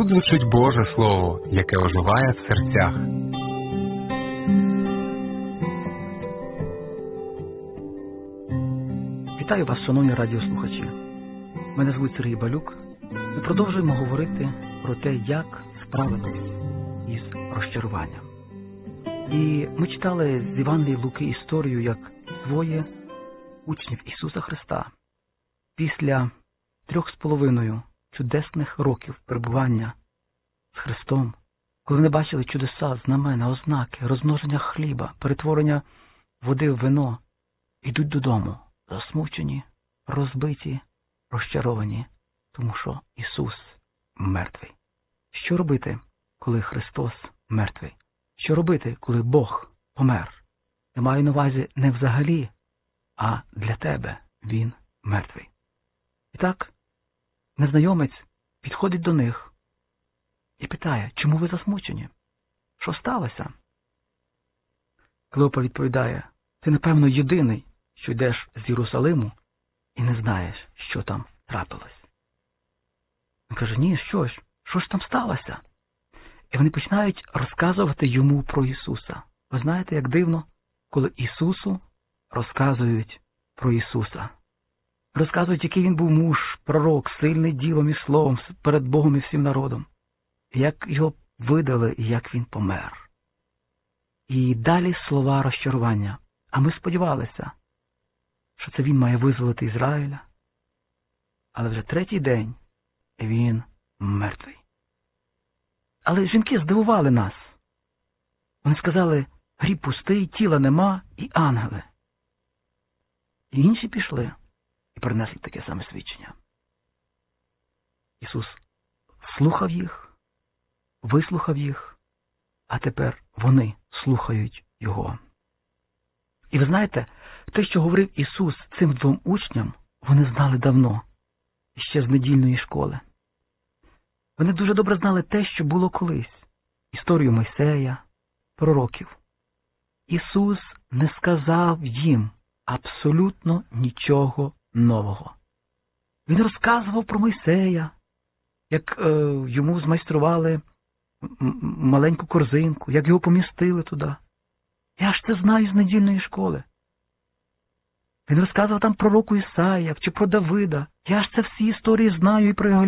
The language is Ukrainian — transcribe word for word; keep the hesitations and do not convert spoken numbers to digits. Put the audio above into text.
звучить Боже Слово, яке оживає в серцях. Вітаю вас, шановні радіослухачі. Мене звуть Сергій Балюк. Ми продовжуємо говорити про те, як справитись із розчаруванням. І ми читали з Євангелія Луки історію, як двоє учнів Ісуса Христа після трьох з половиною чудесних років перебування з Христом, коли вони бачили чудеса, знамена, ознаки, розмноження хліба, перетворення води в вино, йдуть додому, засмучені, розбиті, розчаровані, тому що Ісус мертвий. Що робити, коли Христос мертвий? Що робити, коли Бог помер? Я маю на увазі не взагалі, а для тебе Він мертвий. І так, незнайомець підходить до них і питає, чому ви засмучені? Що сталося? Клеопа відповідає, ти, напевно, єдиний, що йдеш з Єрусалиму і не знаєш, що там трапилось. Він каже, ні, що ж? Що ж там сталося? І вони починають розказувати йому про Ісуса. Ви знаєте, як дивно, коли Ісусу розказують про Ісуса. Розказують, який він був муж, пророк, сильний ділом і словом перед Богом і всім народом. Як його видали і як він помер. І далі слова розчарування. А ми сподівалися, що це він має визволити Ізраїля. Але вже третій день він мертвий. Але жінки здивували нас. Вони сказали, гріб пустий, тіла нема і ангели. І інші пішли і принесли таке саме свідчення. Ісус слухав їх, вислухав їх, а тепер вони слухають Його. І ви знаєте, те, що говорив Ісус цим двом учням, вони знали давно, ще з недільної школи. Вони дуже добре знали те, що було колись, історію Мойсея, пророків. Ісус не сказав їм абсолютно нічого нового. Він розказував про Мойсея, як е, йому змайстрували маленьку корзинку, як його помістили туди. Я ж це знаю з недільної школи. Він розказував там пророку Ісаїя чи про Давида. Я ж це всі історії знаю і про його